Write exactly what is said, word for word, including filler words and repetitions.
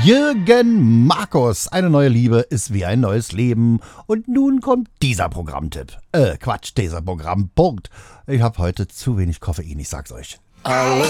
Jürgen Markus, eine neue Liebe ist wie ein neues Leben. Und nun kommt dieser Programmtipp. Äh, Quatsch, dieser Programmpunkt. Ich habe heute zu wenig Koffein, ich sag's euch. Alle